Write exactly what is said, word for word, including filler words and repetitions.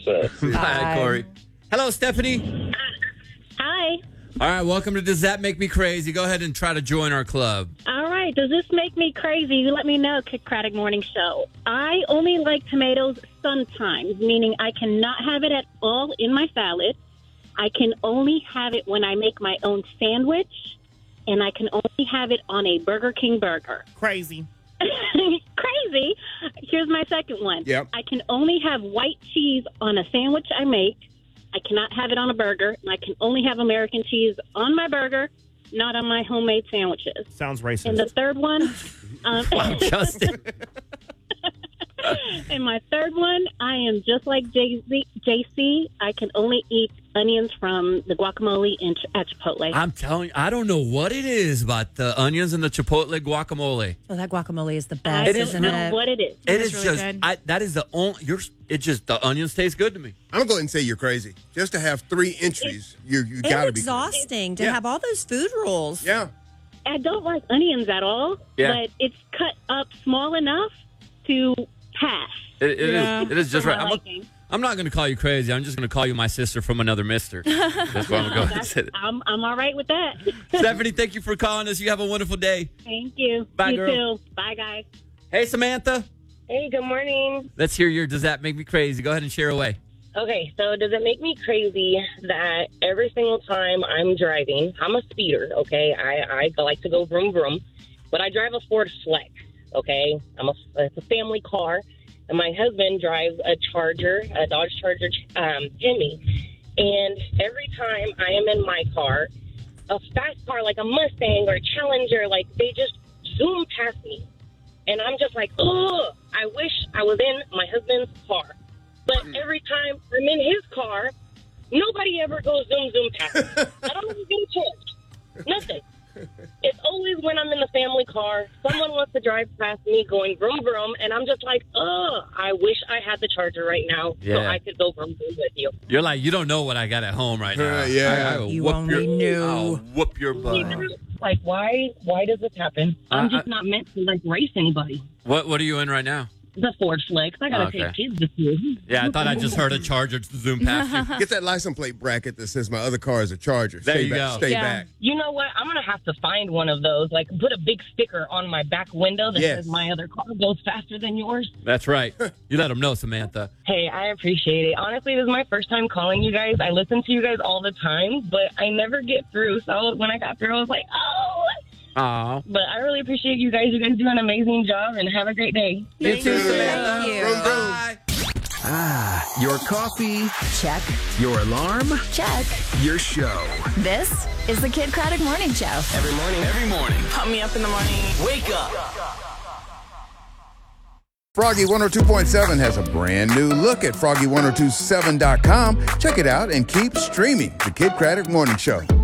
say. Bye, Corey. Hello, Stephanie. Hi. All right, welcome to Does That Make Me Crazy? Go ahead and try to join our club. All right. Does this make me crazy? You let me know, Kid Craddock Morning Show. I only like tomatoes sometimes, meaning I cannot have it at all in my salad. I can only have it when I make my own sandwich, and I can only have it on a Burger King burger. Crazy. Crazy. Here's my second one. Yep. I can only have white cheese on a sandwich I make. I cannot have it on a burger, and I can only have American cheese on my burger, not on my homemade sandwiches. Sounds racist. And the third one, um, Wow, Justin. and my third one, I am just like J C. I can only eat onions from the guacamole in, at Chipotle. I'm telling you, I don't know what it is about the onions and the Chipotle guacamole. Oh, that guacamole is the I best, don't isn't know it? what it is. It It's is really just, good. I, that is the only, you're, it just, the onions taste good to me. I'm going to go ahead and say you're crazy. Just to have three entries, you you got And to be crazy. exhausting to Yeah. have all those food rules. Yeah. I don't like onions at all, Yeah. but it's cut up small enough to pass. It, it, Yeah. is, it is just For right. my I'm, liking. I'm not going to call you crazy. I'm just going to call you my sister from another mister. That's what I'm going to go ahead and say. I'm, I'm all right with that. Stephanie, thank you for calling us. You have a wonderful day. Thank you. Bye, you girl. too. Bye, guys. Hey, Samantha. Hey, good morning. Let's hear your Does That Make Me Crazy? Go ahead and share away. Okay, so does it make me crazy that every single time I'm driving, I'm a speeder, okay? I, I like to go vroom vroom, but I drive a Ford Flex, okay? I'm a, it's a family car, and my husband drives a Charger, a Dodge Charger um, Hemi, and every time I am in my car, a fast car like a Mustang or a Challenger, like they just zoom past me, and I'm just like, ugh, I wish I was in my husband's car. But every time I'm in his car, nobody ever goes zoom, zoom past me. I don't even get a chance. Nothing. It's always when I'm in the family car, someone wants to drive past me going vroom, vroom, and I'm just like, ugh, I wish I had the Charger right now so Yeah. I could go vroom, vroom with you. You're like, you don't know what I got at home right now. Uh, yeah. I, I will You whoop only your, knew. I'll whoop your butt. Like, why Why does this happen? I'm Uh, just I- not meant to, like, race anybody. What What are you in right now? The Ford Flex. I got to Okay. take kids this year. Yeah, I thought I just heard a Charger zoom past you. Get that license plate bracket that says my other car is a Charger. There stay you back, go. Stay Yeah. back. You know what? I'm going to have to find one of those. Like, put a big sticker on my back window that Yes. says my other car goes faster than yours. That's right. You let them know, Samantha. Hey, I appreciate it. Honestly, this is my first time calling you guys. I listen to you guys all the time, but I never get through. So when I got through, I was like, oh. Aw. But I really appreciate you guys. You guys do an amazing job, and have a great day. You too, Samantha. Thank you. Vroom, vroom. Bye. Ah, your coffee, Check. your alarm, Check. your show. This is the Kid Craddock Morning Show. Every morning. Every morning. Pump me up in the morning. Wake up. Froggy one oh two point seven has a brand new look at froggy ten twenty-seven dot com. Check it out and keep streaming the Kid Craddock Morning Show.